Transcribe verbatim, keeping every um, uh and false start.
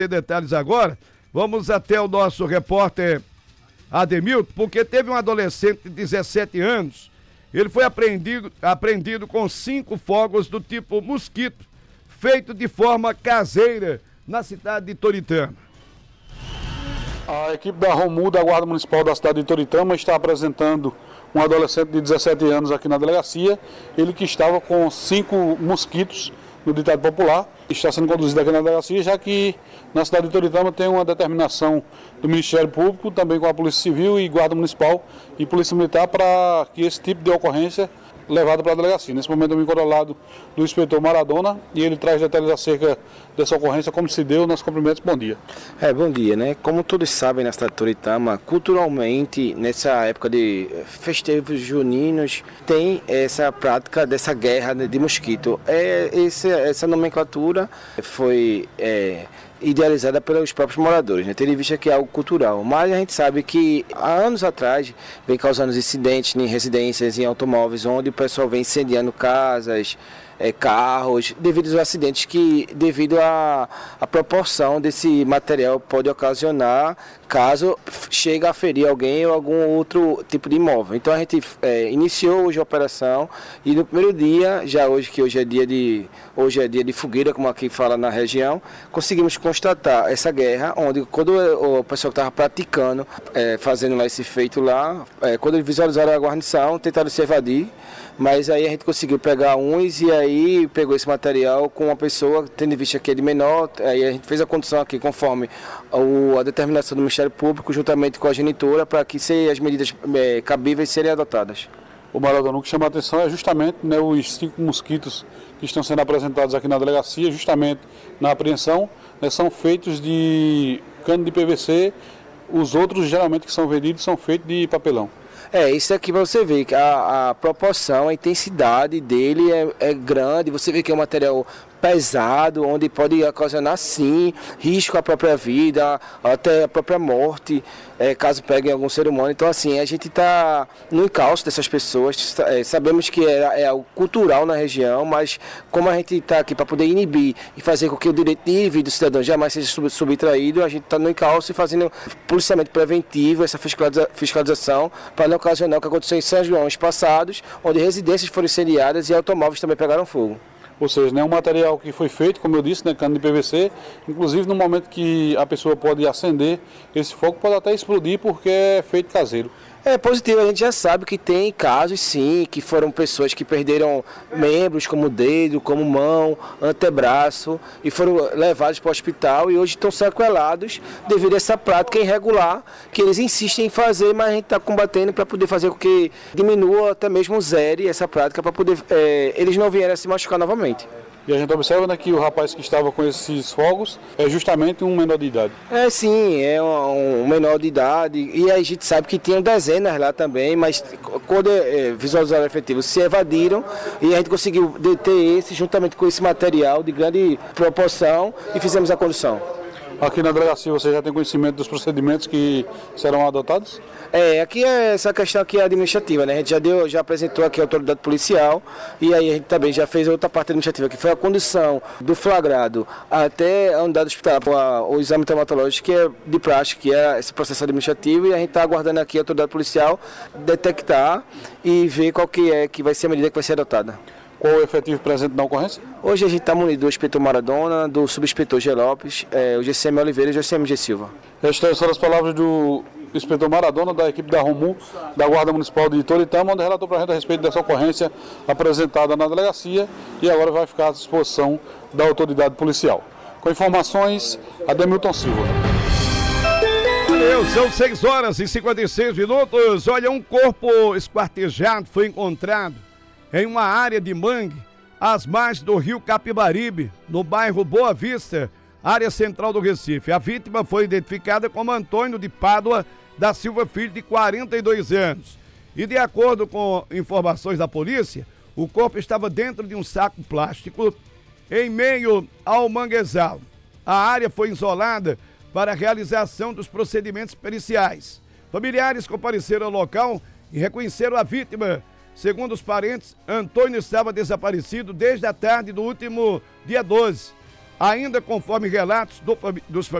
detalhes agora. Vamos até o nosso repórter Ademilton, porque teve um adolescente de dezessete anos. Ele foi apreendido, apreendido com cinco fogos do tipo mosquito, feito de forma caseira na cidade de Toritama. A equipe da Romu, da Guarda Municipal da cidade de Toritama, está apresentando um adolescente de dezessete anos aqui na delegacia. Ele que estava com cinco mosquitos no ditado popular, está sendo conduzido aqui na delegacia, já que na cidade de Toritama tem uma determinação do Ministério Público, também com a Polícia Civil e Guarda Municipal e Polícia Militar, para que esse tipo de ocorrência levado para a delegacia. Nesse momento eu me encontro ao lado do inspetor Maradona e ele traz detalhes acerca dessa ocorrência, como se deu. Nossos cumprimentos, bom dia. É, bom dia, né? Como todos sabem, na cidade de Toritama, culturalmente, nessa época de festejos juninos, tem essa prática dessa guerra de mosquito. É, esse, essa nomenclatura foi é, idealizada pelos próprios moradores, né? Tendo em vista que é algo cultural, mas a gente sabe que há anos atrás vem causando incidentes em residências, em automóveis, onde o pessoal vem incendiando casas, é, carros, devido aos acidentes que, devido à à proporção desse material pode ocasionar caso chegue a ferir alguém ou algum outro tipo de imóvel. Então a gente é, iniciou hoje a operação e no primeiro dia, já hoje que hoje é dia de hoje é dia de fogueira, como aqui fala na região, conseguimos constatar essa guerra, onde quando o pessoal que estava praticando, é, fazendo lá esse feito lá, é, quando eles visualizaram a guarnição, tentaram se evadir, mas aí a gente conseguiu pegar uns e aí pegou esse material com uma pessoa, tendo em vista que é de menor, aí a gente fez a condução aqui conforme o, a determinação do Ministério Público, juntamente com a genitora, para que se, as medidas é, cabíveis serem adotadas. O Maradona, o que chama a atenção é justamente, né, os cinco mosquitos que estão sendo apresentados aqui na delegacia, justamente na apreensão, né, são feitos de cano de P V C, os outros geralmente que são vendidos são feitos de papelão. É, isso aqui para você ver que a, a proporção, a intensidade dele é, é grande, você vê que é um material pesado, onde pode ocasionar sim risco à própria vida, até a própria morte, é, caso pegue algum ser humano. Então assim, a gente está no encalço dessas pessoas, é, sabemos que é, é algo cultural na região, mas como a gente está aqui para poder inibir e fazer com que o direito de vida do cidadão jamais seja sub, subtraído, a gente está no encalço e fazendo policiamento preventivo, essa fiscaliza, fiscalização, para não ocasionar o que aconteceu em São João, passados, onde residências foram incendiadas e automóveis também pegaram fogo. Ou seja, né, um material que foi feito, como eu disse, né, cano de P V C, inclusive no momento que a pessoa pode acender, esse fogo pode até explodir porque é feito caseiro. É positivo, a gente já sabe que tem casos sim, que foram pessoas que perderam membros como dedo, como mão, antebraço e foram levados para o hospital e hoje estão sequelados devido a essa prática irregular que eles insistem em fazer, mas a gente está combatendo para poder fazer com que diminua até mesmo zere essa prática para poder é, eles não vierem a se machucar novamente. E a gente observa, né, que o rapaz que estava com esses fogos é justamente um menor de idade. É sim, é um, um menor de idade. E a gente sabe que tinham dezenas lá também, mas quando é, visualizaram efetivo se evadiram e a gente conseguiu deter esse juntamente com esse material de grande proporção e fizemos a condução. Aqui na delegacia você já tem conhecimento dos procedimentos que serão adotados? É, aqui é essa questão aqui administrativa, né? A gente já deu, já apresentou aqui a autoridade policial e aí a gente também já fez outra parte administrativa, que foi a condução do flagrado até a unidade hospitalar, o exame traumatológico, que é de praxe, que é esse processo administrativo, e a gente está aguardando aqui a autoridade policial detectar e ver qual que é que vai ser a medida que vai ser adotada. Qual o efetivo presente na ocorrência? Hoje a gente está munido do inspetor Maradona, do subinspetor G. Lopes, é, o G C M Oliveira e o G C M G. Silva. Estas são as palavras do inspetor Maradona, da equipe da Romu, da Guarda Municipal de Toritama, onde relatou para a gente a respeito dessa ocorrência apresentada na delegacia e agora vai ficar à disposição da autoridade policial. Com informações, Ademilton Silva. Valeu, são seis horas e cinquenta e seis minutos. Olha, um corpo esquartejado foi encontrado em uma área de mangue, às margens do rio Capibaribe, no bairro Boa Vista, área central do Recife. A vítima foi identificada como Antônio de Pádua da Silva Filho, de quarenta e dois anos. E de acordo com informações da polícia, o corpo estava dentro de um saco plástico em meio ao manguezal. A área foi isolada para a realização dos procedimentos periciais. Familiares compareceram ao local e reconheceram a vítima. Segundo os parentes, Antônio estava desaparecido desde a tarde do último dia doze. Ainda conforme relatos do, dos familiares,